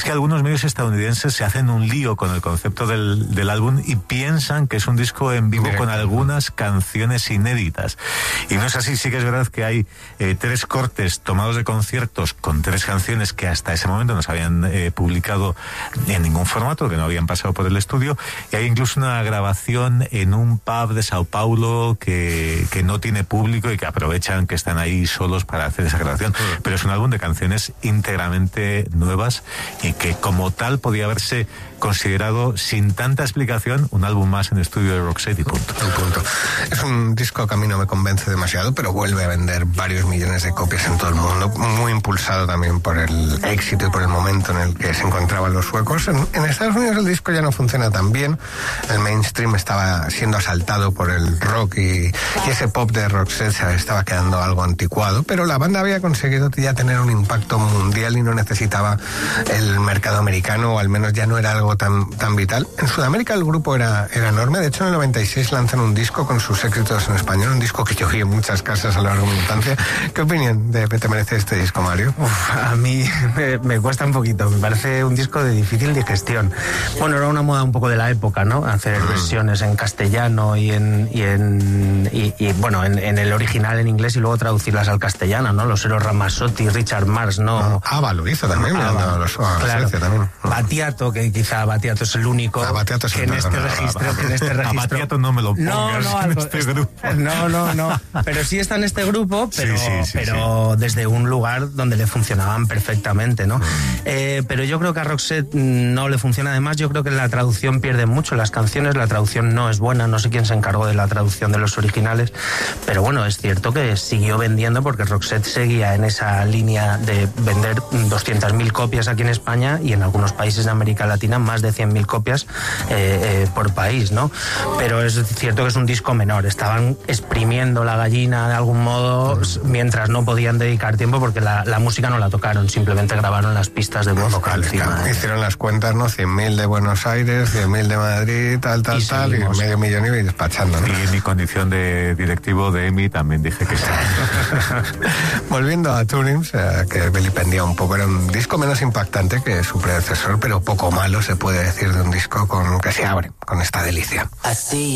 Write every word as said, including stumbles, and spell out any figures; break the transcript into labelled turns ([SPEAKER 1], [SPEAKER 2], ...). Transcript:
[SPEAKER 1] que algunos medios estadounidenses se hacen un lío con el concepto del, del álbum y piensan que es un disco en vivo con algunas canciones inéditas. Y no es así. Sí que es verdad que hay eh, tres cortes tomados de conciertos con tres canciones que hasta ese momento no se habían eh, publicado en ningún formato, que no habían pasado por el estudio, y hay incluso una grabación en un pub de Sao Paulo que, que no tiene público y que aprovechan que están ahí solos para hacer esa grabación. Mm. Pero es un álbum de canciones íntegramente nuevas y que como tal podía haberse considerado, sin tanta explicación, un álbum más en estudio de Roxette y punto.
[SPEAKER 2] Y punto. Es un disco que a mí no me convence demasiado, pero vuelve a vender varios millones de copias en todo el mundo, muy impulsado también por el éxito y por el momento en el que se encontraban los suecos. En, en Estados Unidos el disco ya no funciona tan bien, el mainstream estaba siendo asaltado por el rock y, y ese pop de Roxette se estaba quedando algo anticuado, pero la banda había conseguido ya tener un impacto mundial y no necesitaba el mercado americano, o al menos ya no era algo tan, tan vital. En Sudamérica el grupo era, era enorme. De hecho, en el noventa y seis lanzan un disco con sus éxitos en español, un disco que yo oí en muchas casas a lo largo de mi infancia. ¿Qué opinión de, te merece este disco, Mario?
[SPEAKER 3] Uf, a mí me, me cuesta un poquito. Me parece un disco de difícil digestión. Bueno, era una moda un poco de la época, ¿no? Hacer mm. versiones en castellano y en y en y, y bueno, en, en el original en inglés y luego traducirlas al castellano, ¿no? Los Eros Ramazzotti, Richard Marx, ¿no?
[SPEAKER 2] Ava lo hizo también, ah, mirando a los, a
[SPEAKER 3] claro.
[SPEAKER 2] también.
[SPEAKER 3] Battiato, que quizá Battiato es el único
[SPEAKER 2] ah, es
[SPEAKER 3] que, en este registro, que en este registro...
[SPEAKER 1] A Battiato no me lo pongas
[SPEAKER 3] no, no,
[SPEAKER 1] en
[SPEAKER 3] algo,
[SPEAKER 1] este grupo.
[SPEAKER 3] No, no, no. Pero sí está en este grupo, pero,
[SPEAKER 1] sí, sí, sí,
[SPEAKER 3] pero
[SPEAKER 1] sí.
[SPEAKER 3] desde un lugar donde le funcionaban perfectamente, ¿no? Mm. Eh, pero yo creo que a Roxette no le funciona. Además, yo creo que la traducción pierde mucho las canciones, la traducción no es buena, no sé quién se encargó de la traducción de los originales, pero bueno, es cierto que siguió vendiendo porque Roxette seguía en esa línea de vender doscientas mil copias aquí en España y en algunos países de América Latina más de cien mil copias eh, eh, por país, ¿no? Pero es cierto que es un disco menor, estaban exprimiendo la gallina de algún modo mm. mientras no podían dedicar tiempo porque la, la música no la tocaron, simplemente grabaron las pistas de voz
[SPEAKER 2] vocal.
[SPEAKER 3] Encima,
[SPEAKER 2] ¿eh? Hicieron las cuentas, ¿no? cien mil de Buenos Aires, cien mil de Madrid, tal, tal, y tal, seguimos. Y medio millón y despachando, ¿no?
[SPEAKER 1] Y en mi condición de directivo de E M I también dije que sí.
[SPEAKER 2] Volviendo a Tunings, eh, que vilipendia un poco, era un disco menos impactante que su predecesor, pero poco malo se puede decir de un disco con que se abre con esta delicia.
[SPEAKER 4] Así